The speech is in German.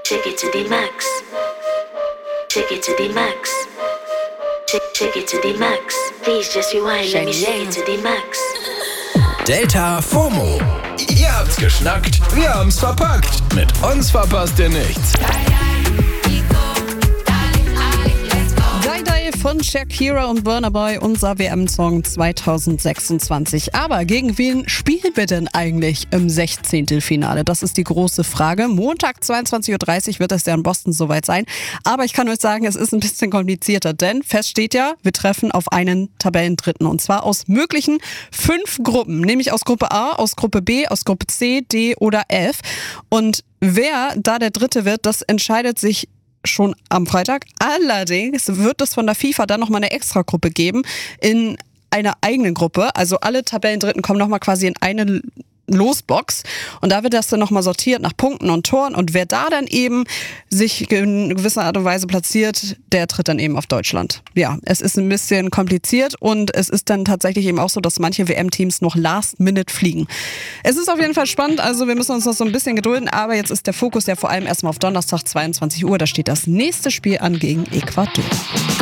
Take it to the max. Take it to the max. Take it to the max. Please just rewind, let me take it to the max. Delta FOMO. Ihr habt's geschnackt, wir haben's verpackt. Mit uns verpasst ihr nichts. Die von Shakira und Burna Boy, unser WM-Song 2026. Aber gegen wen spielen wir denn eigentlich im 16. Finale? Das ist die große Frage. Montag 22.30 Uhr wird es ja in Boston soweit sein. Aber ich kann euch sagen, es ist ein bisschen komplizierter, denn fest steht ja, wir treffen auf einen Tabellendritten. Und zwar aus möglichen 5 Gruppen, nämlich aus Gruppe A, aus Gruppe B, aus Gruppe C, D oder F. Und wer da der Dritte wird, das entscheidet sich schon am Freitag. Allerdings wird es von der FIFA dann nochmal eine Extragruppe geben in einer eigenen Gruppe. Also alle Tabellendritten kommen nochmal quasi in eine Losbox und da wird das dann nochmal sortiert nach Punkten und Toren und wer da dann eben sich in gewisser Art und Weise platziert, der tritt dann eben auf Deutschland. Ja, es ist ein bisschen kompliziert und es ist dann tatsächlich eben auch so, dass manche WM-Teams noch last minute fliegen. Es ist auf jeden Fall spannend, also wir müssen uns noch so ein bisschen gedulden, aber jetzt ist der Fokus ja vor allem erstmal auf Donnerstag 22 Uhr, da steht das nächste Spiel an gegen Ecuador.